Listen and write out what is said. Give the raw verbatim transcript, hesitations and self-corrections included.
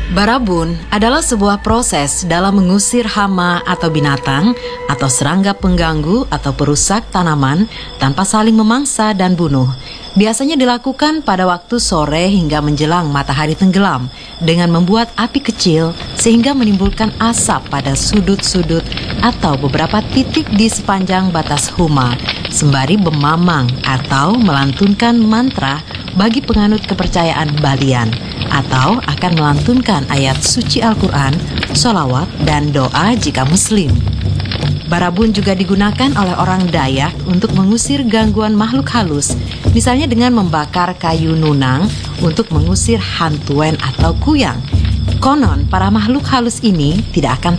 Barabun adalah sebuah proses dalam mengusir hama atau binatang atau serangga pengganggu atau perusak tanaman tanpa saling memangsa dan bunuh. Biasanya dilakukan pada waktu sore hingga menjelang matahari tenggelam dengan membuat api kecil sehingga menimbulkan asap pada sudut-sudut atau beberapa titik di sepanjang batas huma, sembari memamang atau melantunkan mantra bagi penganut kepercayaan Balian, atau akan melantunkan ayat suci Al-Quran, sholawat, dan doa jika muslim. Barabun juga digunakan oleh orang Dayak untuk mengusir gangguan makhluk halus, misalnya dengan membakar kayu nunang untuk mengusir hantuen atau kuyang. Konon, para makhluk halus ini tidak akan